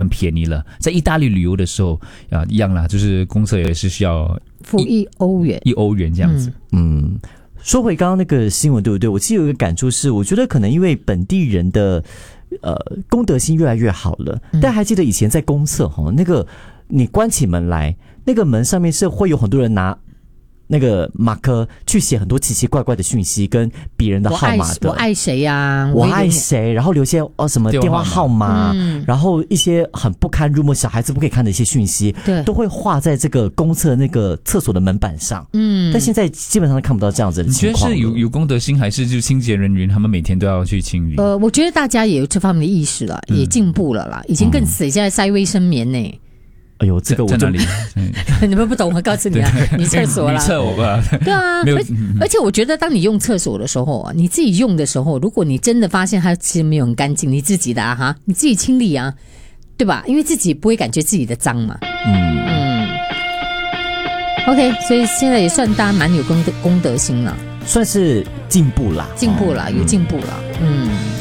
蛮便宜了。在意大利旅游的时候一样啦，就是公厕也是需要付1欧元 ，1欧元这样子。 说回刚刚那个新闻，对不对？我其实有一个感触是，我觉得可能因为本地人的公德心越来越好了。但还记得以前在公厕那个你关起门来，那个门上面是会有很多人拿那个马克去写很多奇奇怪怪的讯息跟别人的号码的， 我爱谁呀， 我爱谁，然后留些什么电话号码，然后一些很不堪入目小孩子不可以看的一些讯息， 对， 都会画在这个公厕那个厕所的门板上。但现在基本上看不到这样子的情况。 你觉得是有公德心，还是就清洁人员他们每天都要去清理？ 我觉得大家也有这方面的意识了，也进步了啦，以前更死，现在塞卫生棉呢。 哎呦，这个我在哪里？ 你们不懂，我告诉你啊，你厕所啦， 你厕我吧。 对啊，而且我觉得，当你用厕所的时候啊，你自己用的时候，如果你真的发现它其实没有很干净，你自己的你自己清理啊，对吧？因为自己不会感觉自己的脏嘛。OK， 所以现在也算大家蛮有公德心了， 算是进步啦， 有进步了。